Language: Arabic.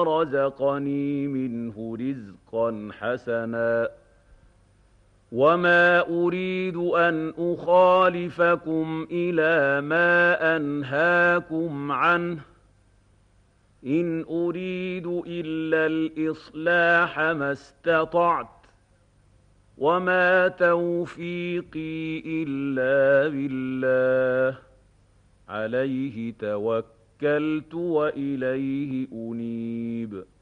رزقني منه رزقا حسنا وما أريد أن أخالفكم إلى ما أنهاكم عنه إن أريد إلا الإصلاح ما استطعت وما توفيقي إلا بالله عليه توكلت وإليه أنيب